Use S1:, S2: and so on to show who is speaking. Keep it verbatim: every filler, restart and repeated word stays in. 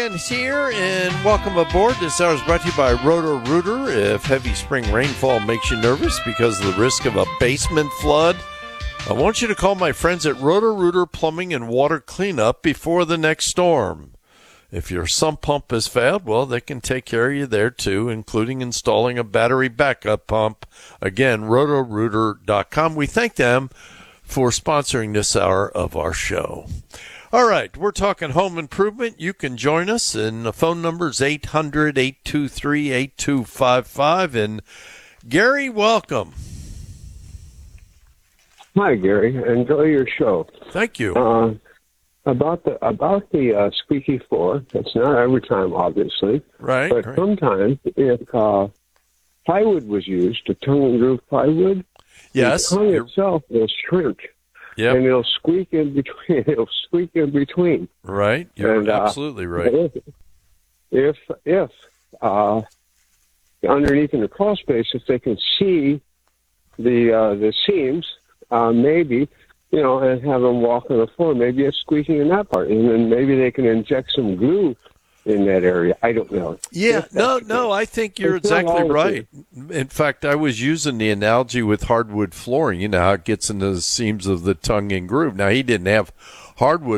S1: Higgins here, and welcome aboard. This hour is brought to you by Roto-Rooter. If heavy spring rainfall makes you nervous because of the risk of a basement flood, I want you to call my friends at Roto-Rooter Plumbing and Water Cleanup before the next storm. If your sump pump has failed, well, they can take care of you there too, including installing a battery backup pump. Again, roto rooter dot com. We thank them for sponsoring this hour of our show. All right, we're talking home improvement. You can join us, and the phone number is eight hundred, eight two three, eight two five five. And Gary, welcome.
S2: Hi, Gary. Enjoy your show.
S1: Thank you.
S2: Uh, about the about the uh, squeaky floor, it's not every time, obviously.
S1: Right.
S2: But
S1: right.
S2: sometimes, if uh, plywood was used, the tongue and groove plywood,
S1: yes,
S2: the tongue
S1: you're...
S2: itself will shrink.
S1: Yep.
S2: And it'll squeak in between. It'll squeak in between.
S1: Right. You're
S2: and, uh,
S1: absolutely right.
S2: If if, if uh, underneath in the crawl space, if they can see the uh, the seams, uh, maybe, you know, and have them walk on the floor, maybe it's squeaking in that part, and then maybe they can inject some glue in that area. I don't know.
S1: Yeah, no, no, I think you're
S2: It's not
S1: exactly
S2: all
S1: right. In fact, I was using the analogy with hardwood flooring. You know how it gets into the seams of the tongue and groove. Now, he didn't have hardwood